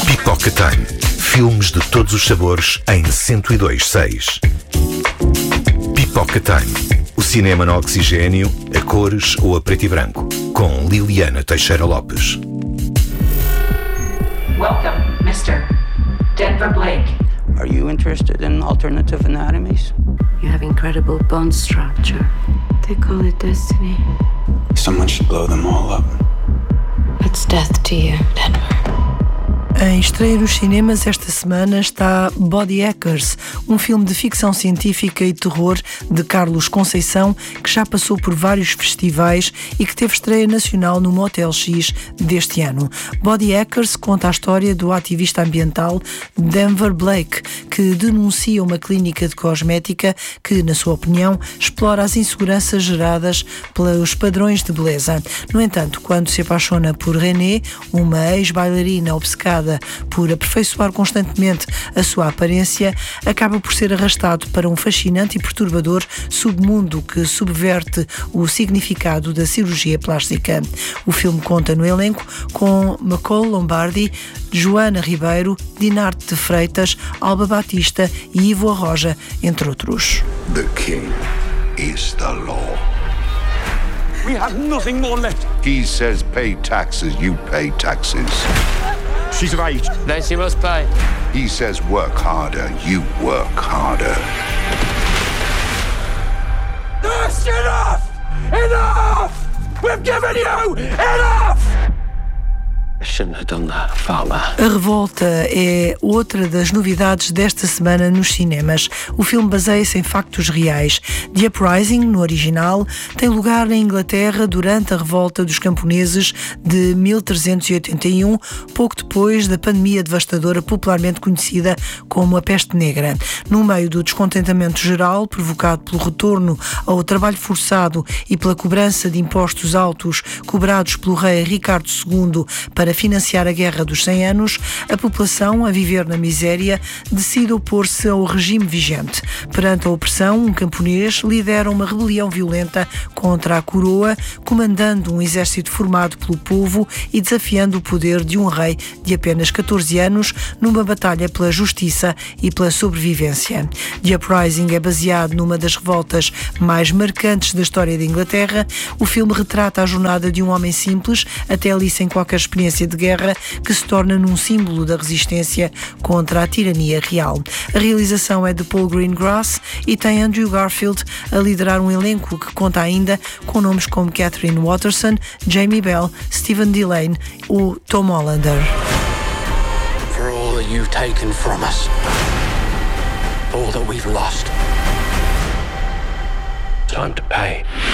Pipoca Time. Filmes de todos os sabores em 102.6. Pipoca Time. O cinema no oxigênio, a cores ou a preto e branco. Com Liliana Teixeira Lopes. Welcome, Mr. Denver Blake. Are you interested in alternative anatomies? You have incredible bone structure. They call it destiny. Someone should blow them all up. It's death to you, Denver. Em estreia nos cinemas esta semana está Body Hackers, um filme de ficção científica e terror de Carlos Conceição, que já passou por vários festivais e que teve estreia nacional no Motel X deste ano. Body Hackers conta a história do ativista ambiental Denver Blake, que denuncia uma clínica de cosmética que, na sua opinião, explora as inseguranças geradas pelos padrões de beleza. No entanto, quando se apaixona por Renée, uma ex-bailarina obcecada por aperfeiçoar constantemente a sua aparência, acaba por ser arrastado para um fascinante e perturbador submundo que subverte o significado da cirurgia plástica. O filme conta no elenco com Macaulay Lombardi, Joana Ribeiro, Dinarte de Freitas, Alba Batista e Ivo Arroja, entre outros. The king is the law. We have nothing more left. He says pay taxes, you pay taxes. She's of age. Then she must pay. He says work harder, you work harder. That's enough! Enough! We've given you enough! I shouldn't have done that, Father. A Revolta é outra das novidades desta semana nos cinemas. O filme baseia-se em factos reais. The Uprising, no original, tem lugar na Inglaterra durante a revolta dos camponeses de 1381, pouco depois da pandemia devastadora popularmente conhecida como a peste negra. No meio do descontentamento geral, provocado pelo retorno ao trabalho forçado e pela cobrança de impostos altos cobrados pelo rei Ricardo II para financiar a Guerra dos 100 Anos, a população, a viver na miséria, decide opor-se ao regime vigente. Perante a opressão, um camponês lidera uma rebelião violenta contra a coroa, comandando um exército formado pelo povo e desafiando o poder de um rei de apenas 14 anos numa batalha pela justiça e pela sobrevivência. The Uprising é baseado numa das revoltas mais marcantes da história da Inglaterra. O filme retrata a jornada de um homem simples, até ali sem qualquer experiência de guerra, que se torna num símbolo da resistência contra a tirania real. A realização é de Paul Greengrass e tem Andrew Garfield a liderar um elenco que conta ainda com nomes como Catherine Watterson, Jamie Bell, Stephen Dillane ou Tom Hollander. For all that you've taken from us, all that we've lost, time to pay.